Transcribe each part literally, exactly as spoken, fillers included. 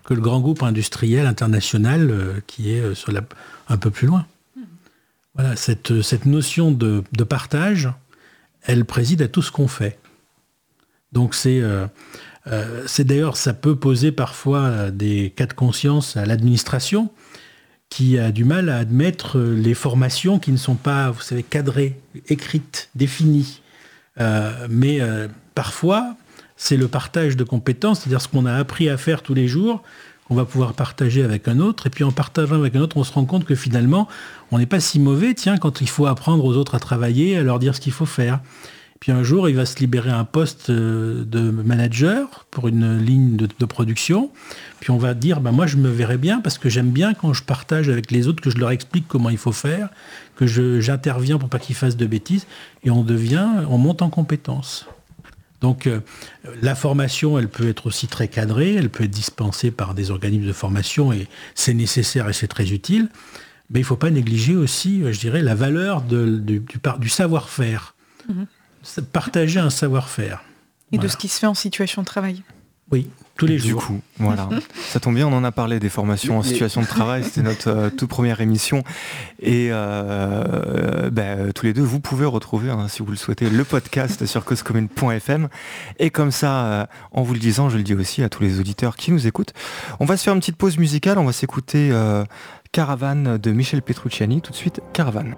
que le grand groupe industriel international euh, qui est euh, sur la, un peu plus loin. Voilà, cette, cette notion de, de partage, elle préside à tout ce qu'on fait. Donc c'est, euh, euh, c'est d'ailleurs, ça peut poser parfois des cas de conscience à l'administration qui a du mal à admettre les formations qui ne sont pas, vous savez, cadrées, écrites, définies. Euh, mais euh, parfois, c'est le partage de compétences, c'est-à-dire ce qu'on a appris à faire tous les jours, qu'on va pouvoir partager avec un autre. Et puis en partageant avec un autre, on se rend compte que finalement, on n'est pas si mauvais, tiens, quand il faut apprendre aux autres à travailler, à leur dire ce qu'il faut faire. Puis un jour, il va se libérer un poste de manager pour une ligne de, de production. Puis on va dire, bah moi je me verrais bien parce que j'aime bien quand je partage avec les autres, que je leur explique comment il faut faire, que je, j'interviens pour pas qu'ils fassent de bêtises. Et on devient, on monte en compétences. Donc euh, la formation, elle peut être aussi très cadrée, elle peut être dispensée par des organismes de formation et c'est nécessaire et c'est très utile. Mais il ne faut pas négliger aussi, je dirais, la valeur de, du, du, du savoir-faire. Mmh. Partager un savoir-faire. Et voilà. De ce qui se fait en situation de travail. Oui, tous les du jours. Du coup, voilà. Ça tombe bien, on en a parlé des formations en situation de travail. C'était notre euh, toute première émission. Et euh, bah, tous les deux, vous pouvez retrouver, hein, si vous le souhaitez, le podcast sur cause commune point f m. Et comme ça, euh, en vous le disant, je le dis aussi à tous les auditeurs qui nous écoutent. On va se faire une petite pause musicale. On va s'écouter euh, Caravane de Michel Petrucciani. Tout de suite, Caravane.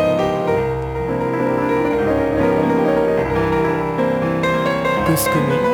Cause commune.